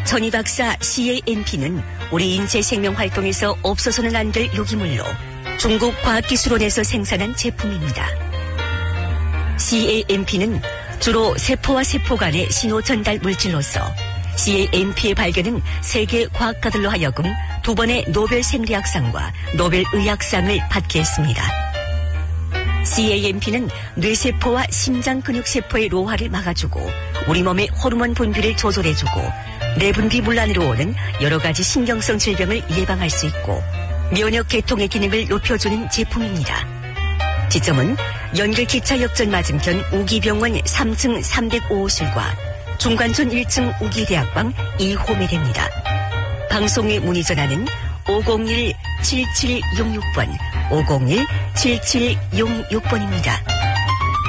전이박사 CAMP는 우리 인체 생명 활동에서 없어서는 안 될 유기물로 중국 과학기술원에서 생산한 제품입니다. CAMP는 주로 세포와 세포 간의 신호 전달 물질로서 CAMP의 발견은 세계 과학가들로 하여금 2번의 노벨 생리학상과 노벨 의학상을 받게 했습니다. CAMP는 뇌세포와 심장 근육세포의 노화를 막아주고 우리 몸의 호르몬 분비를 조절해주고 내분비 문란으로 오는 여러 가지 신경성 질병을 예방할 수 있고 면역 계통의 기능을 높여주는 제품입니다. 지점은 연결기차 역전 맞은편 우기병원 3층 305호실과 중관촌 1층 우기대학방 2호에 됩니다. 방송의 문의 전화는 501-7766번, 501-7766번입니다.